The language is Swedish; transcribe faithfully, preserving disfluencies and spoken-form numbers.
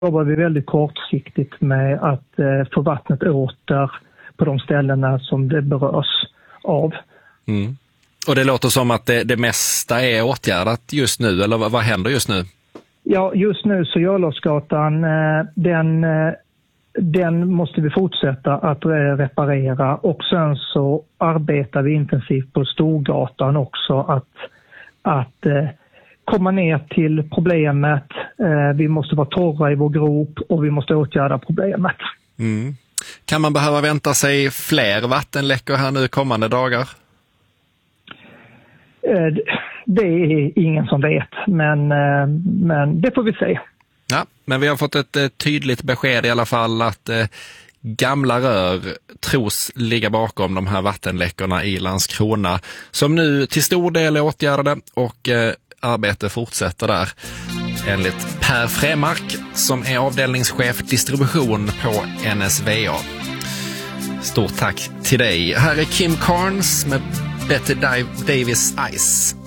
jobbar vi väldigt kortsiktigt med att eh, få vattnet åter på de ställena som det berörs av. Mm. Och det låter som att det, det mesta är åtgärdat just nu, eller vad, vad händer just nu? Ja, just nu så Görlofsgatan, eh, den, eh, den måste vi fortsätta att eh, reparera, och sen så arbetar vi intensivt på Storgatan också att, att eh, komma ner till problemet. Eh, vi måste vara torra i vår grop och vi måste åtgärda problemet. Mm. Kan man behöva vänta sig fler vattenläckor här nu kommande dagar? Eh, det är ingen som vet, men, eh, men det får vi se. Ja, men vi har fått ett eh, tydligt besked i alla fall att eh, gamla rör tros ligga bakom de här vattenläckorna i Landskrona, som nu till stor del är åtgärdade, och eh, arbetet fortsätter där. Enligt Per Fremark, som är avdelningschef distribution på N S V A. Stort tack till dig. Här är Kim Carnes med Betty Davis Ice.